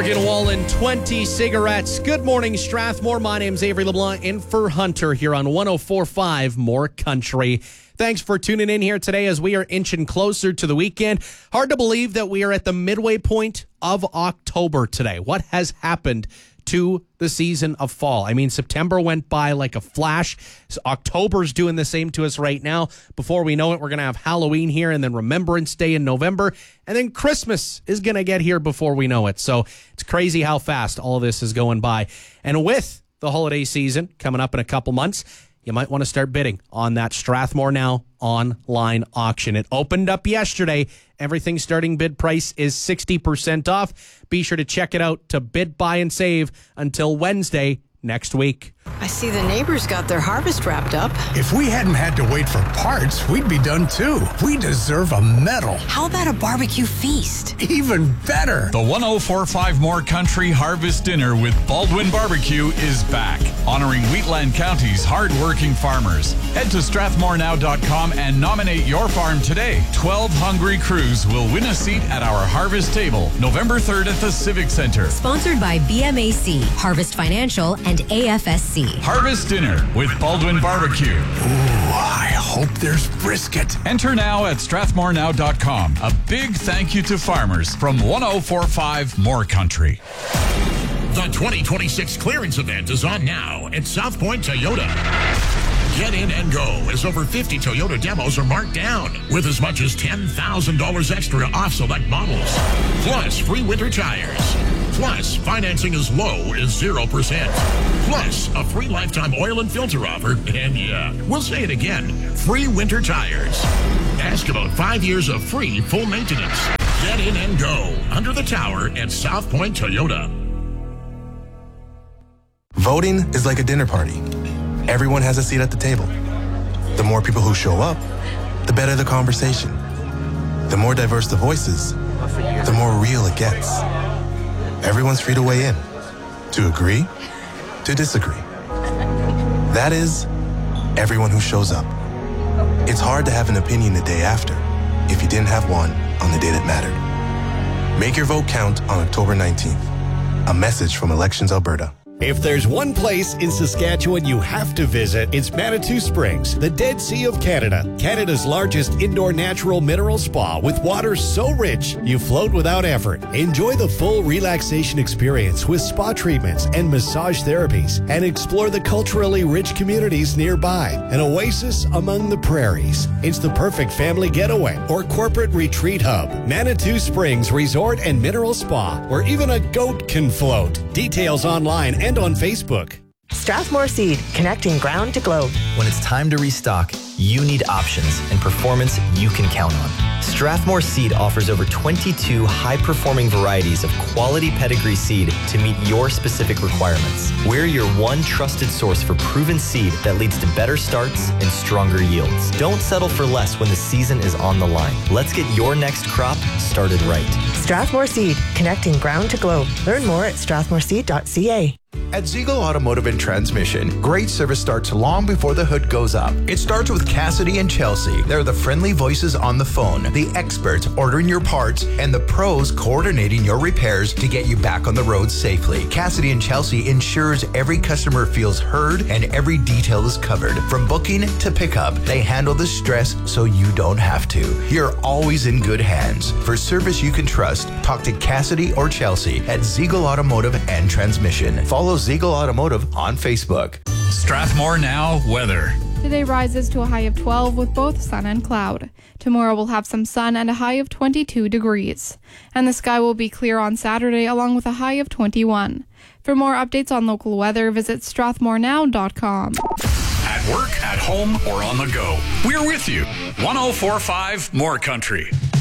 Morgan Wallen, 20 cigarettes. Good morning, Strathmore. My name's Avery LeBlanc, in for Hunter here on 104.5 More Country. Thanks for tuning in here today as we are inching closer to the weekend. Hard to believe that we are at the midway point of October today. What has happened to the season of fall? I mean, September went by like a flash. So October's doing the same to us right now. Before we know it, we're going to have Halloween here and then Remembrance Day in November. And then Christmas is going to get here before we know it. So it's crazy how fast all of this is going by. And with the holiday season coming up in a couple months, you might want to start bidding on that Strathmore Now online auction. It opened up yesterday. Everything starting bid price is 60% off. Be sure to check it out to bid, buy, and save until Wednesday next week. I see the neighbors got their harvest wrapped up. If we hadn't had to wait for parts, we'd be done too. We deserve a medal. How about a barbecue feast? Even better. The 104.5 More Country Harvest Dinner with Baldwin Barbecue is back, honoring Wheatland County's hard-working farmers. Head to strathmorenow.com and nominate your farm today. 12 hungry crews will win a seat at our harvest table November 3rd at the Civic Center. Sponsored by BMAC, Harvest Financial, and AFSC. Harvest Dinner with Baldwin Barbecue. Ooh, I hope there's brisket. Enter now at strathmorenow.com. A big thank you to farmers from 104.5 More Country. The 2026 clearance event is on now at South Point Toyota. Get in and go as over 50 Toyota demos are marked down with as much as $10,000 extra off select models. Plus free winter tires. Plus financing as low as 0%. Plus a free lifetime oil and filter offer. And yeah, we'll say it again, free winter tires. Ask about 5 years of free full maintenance. Get in and go under the tower at South Point Toyota. Voting is like a dinner party. Everyone has a seat at the table. The more people who show up, the better the conversation. The more diverse the voices, the more real it gets. Everyone's free to weigh in, to agree, to disagree. That is, everyone who shows up. It's hard to have an opinion the day after if you didn't have one on the day that mattered. Make your vote count on October 19th. A message from Elections Alberta. If there's one place in Saskatchewan you have to visit, it's Manitou Springs, the Dead Sea of Canada. Canada's largest indoor natural mineral spa with water so rich you float without effort. Enjoy the full relaxation experience with spa treatments and massage therapies, and explore the culturally rich communities nearby. An oasis among the prairies. It's the perfect family getaway or corporate retreat hub. Manitou Springs Resort and Mineral Spa, where even a goat can float. Details online and on Facebook. Strathmore Seed, connecting ground to globe. When it's time to restock, you need options and performance you can count on. Strathmore Seed offers over 22 high-performing varieties of quality pedigree seed to meet your specific requirements. We're your one trusted source for proven seed that leads to better starts and stronger yields. Don't settle for less when the season is on the line. Let's get your next crop started right. Strathmore Seed, connecting ground to globe. Learn more at strathmoreseed.ca. At Ziegel Automotive and Transmission, great service starts long before the hood goes up. It starts with Cassidy and Chelsea. They're the friendly voices on the phone, the experts ordering your parts, and the pros coordinating your repairs to get you back on the road safely. Cassidy and Chelsea ensures every customer feels heard and every detail is covered. From booking to pickup, they handle the stress so you don't have to. You're always in good hands. For service you can trust, talk to Cassidy or Chelsea at Ziegel Automotive and Transmission. Follow Ziegel Automotive on Facebook. Strathmore Now weather. Today rises to a high of 12 with both sun and cloud. Tomorrow we'll have some sun and a high of 22 degrees. And the sky will be clear on Saturday along with a high of 21. For more updates on local weather, visit strathmorenow.com. At work, at home, or on the go, we're with you. 104.5 More Country.